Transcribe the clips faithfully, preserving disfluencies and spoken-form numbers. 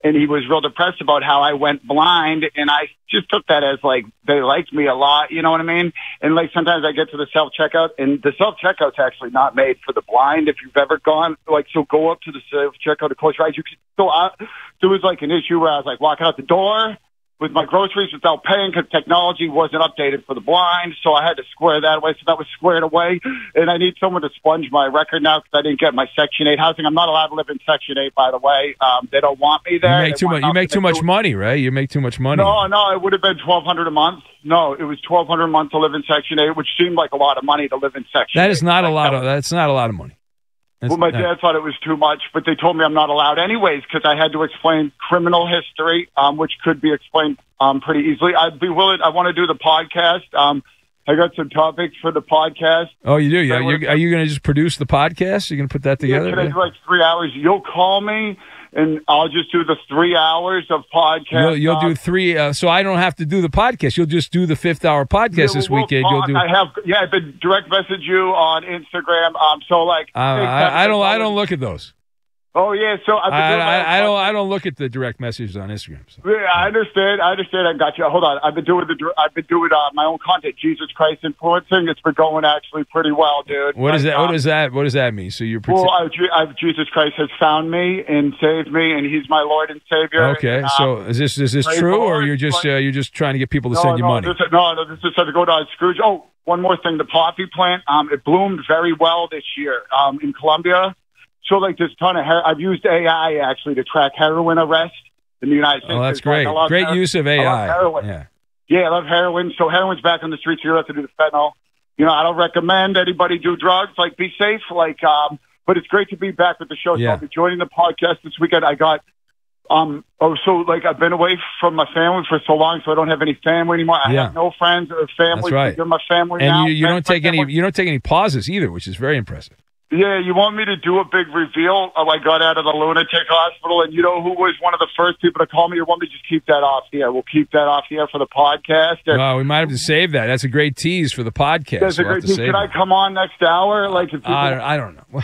and he was real depressed about how I went blind, and I just took that as, like, they liked me a lot, you know what I mean? And, like, sometimes I get to the self-checkout, and the self-checkout's actually not made for the blind if you've ever gone. Like, so go up to the self-checkout to close your eyes. You can still, uh, there was, like, an issue where I was, like, walking out the door with my groceries without paying because technology wasn't updated for the blind, so I had to square that away. So that was squared away, and I need someone to sponge my record now because I didn't get my Section eight housing. I'm not allowed to live in Section eight, by the way. Um, they don't want me there. You make too much. You make too much money, right? You make too much money. No, no, it would have been twelve hundred a month. No, it was twelve hundred a month to live in Section eight, which seemed like a lot of money to live in Section eight. That is not a lot of. That's not a lot of money. That's, well, my dad thought it was too much, but they told me I'm not allowed anyways because I had to explain criminal history, um, which could be explained um, pretty easily. I'd be willing. I want to do the podcast. Um, I got some topics for the podcast. Oh, you do? Yeah. You're, are you going to just produce the podcast? You're going to put that together? Yeah, can I do like three hours? You'll call me, and I'll just do the three hours of podcast. You'll, you'll do three, uh, so I don't have to do the podcast. You'll just do the fifth hour podcast yeah, this we'll weekend. You'll do. I have, yeah, I've been direct message you on Instagram. Um, so like, uh, I, I don't, I don't look at those. Oh yeah, so I've been I, doing I, I don't, I don't look at the direct messages on Instagram. So. Yeah, I understand. I understand. I got you. Hold on. I've been doing the, I've been doing uh, my own content. Jesus Christ influencing. It's been going actually pretty well, dude. What is that? Um, what does that? What does that mean? So you're. Well, I've, I've, Jesus Christ has found me and saved me, and He's my Lord and Savior. Okay, and, um, so is this is this true, or you're just uh, you're just trying to get people to no, send you no, money? This is, no, no, this is to go to Scrooge. Oh, one more thing. The poppy plant. Um, it bloomed very well this year. Um, in Colombia. So, like, there's a ton of her- – I've used A I, actually, to track heroin arrests in the United States. Oh, that's great. Like, great her- use of A I. I love heroin. Yeah. yeah, I love heroin. So, heroin's back on the streets. So you don't have to do the fentanyl. You know, I don't recommend anybody do drugs. Like, be safe. Like, um, but it's great to be back with the show. So, yeah. I'll be joining the podcast this weekend. I got – um, oh, so, like, I've been away from my family for so long, so I don't have any family anymore. I yeah. have no friends or family. That's right. You're my family and now. And you, you don't take any family. – you don't take any pauses either, which is very impressive. Yeah, you want me to do a big reveal? Oh, I got out of the lunatic hospital, and you know who was one of the first people to call me? You want me to just keep that off the air? We'll keep that off the air for the podcast. And well, we might have to save that. That's a great tease for the podcast. That's a we'll great tease. Can that. I come on next hour? Like, if people... I, I don't know.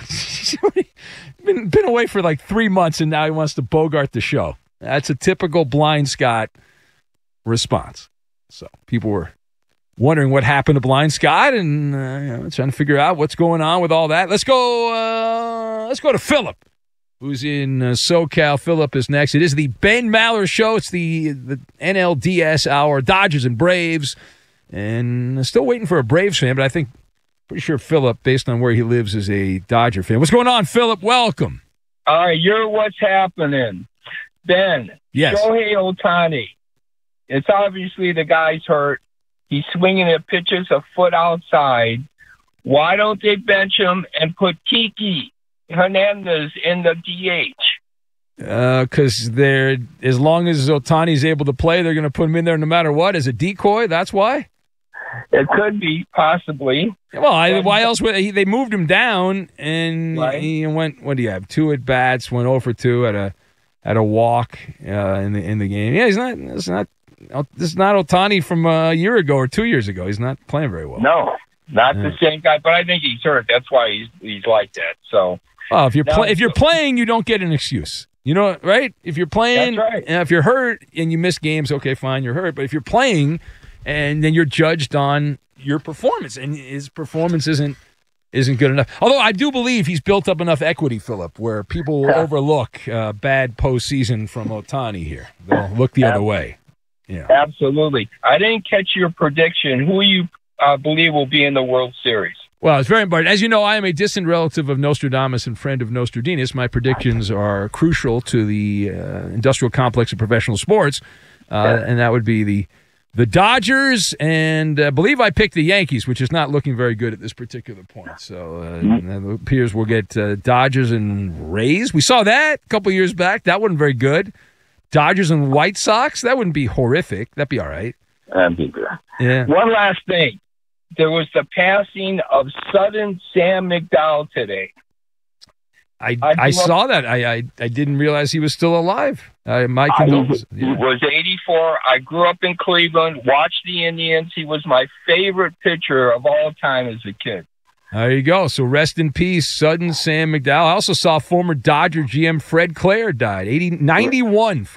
been been away for like three months, and now he wants to bogart the show. That's a typical Blind Scott response. So people were wondering what happened to Blind Scott, and uh, you know, trying to figure out what's going on with all that. Let's go. Uh, let's go to Philip, who's in uh, SoCal. Philip is next. It is the Ben Maller Show. It's the the N L D S Hour. Dodgers and Braves, and still waiting for a Braves fan, but I think pretty sure Philip, based on where he lives, is a Dodger fan. What's going on, Philip? Welcome. All right, you're what's happening, Ben. Yes. Shohei Ohtani. It's obviously the guy's hurt. He's swinging at pitches a foot outside. Why don't they bench him and put Kiki Hernandez in the D H? Because uh, they're as long as Ohtani's able to play, they're going to put him in there no matter what as a decoy. That's why. It could be possibly. Well, I, why else would he, they moved him down and right. he went? What do you have? Two at bats, went zero for two at a at a walk uh, in the in the game. Yeah, he's not. It's not. This is not Ohtani from a year ago or two years ago. He's not playing very well. No, not yeah. the same guy. But I think he's hurt. That's why he's he's like that. So, oh, if you're now, play, if you're playing, you don't get an excuse. You know, right? If you're playing, that's right. And if you're hurt and you miss games, okay, fine, you're hurt. But if you're playing, and then you're judged on your performance, and his performance isn't isn't good enough. Although I do believe he's built up enough equity, Philip, where people will overlook uh, bad postseason from Ohtani here. They'll look the other way. Yeah, absolutely. I didn't catch your prediction. Who you uh, believe will be in the World Series? Well, it's very important. As you know, I am a distant relative of Nostradamus and friend of Nostradinus. My predictions are crucial to the uh, industrial complex of professional sports, uh, and that would be the the Dodgers, and I uh, believe I picked the Yankees, which is not looking very good at this particular point. So uh, mm-hmm. it appears we'll get uh, Dodgers and Rays. We saw that a couple years back. That wasn't very good. Dodgers and White Sox, that wouldn't be horrific. That'd be all right. That'd be good. Yeah. One last thing. There was the passing of Sudden Sam McDowell today. I I, I saw up, that. I, I I didn't realize he was still alive. Uh, my condolences. He yeah. was eighty-four. I grew up in Cleveland, watched the Indians. He was my favorite pitcher of all time as a kid. There you go. So rest in peace, Sudden Sam McDowell. I also saw former Dodger G M Fred Claire died, eighty, ninety-one.